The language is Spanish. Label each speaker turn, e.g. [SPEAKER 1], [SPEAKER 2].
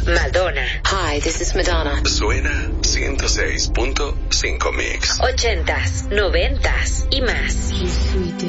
[SPEAKER 1] Madonna.
[SPEAKER 2] Hi, this is Madonna.
[SPEAKER 3] Suena 106.5 Mix.
[SPEAKER 1] 80s, 90s y más.